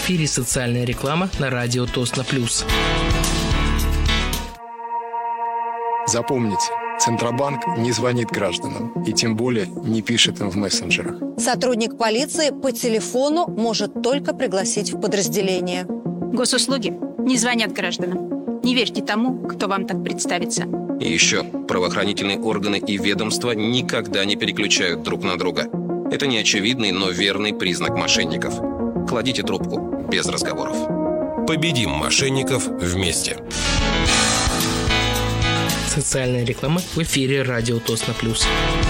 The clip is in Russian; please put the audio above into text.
эфире социальная реклама на радио Тосно Плюс. Запомните, Центробанк не звонит гражданам и тем более не пишет им в мессенджерах. Сотрудник полиции по телефону может только пригласить в подразделение. Госуслуги не звонят гражданам. Не верьте тому, кто вам так представится. И еще, правоохранительные органы и ведомства никогда не переключают друг на друга. Это не очевидный, но верный признак мошенников. Кладите трубку без разговоров. Победим мошенников вместе. Социальная реклама в эфире радио Тосно Плюс.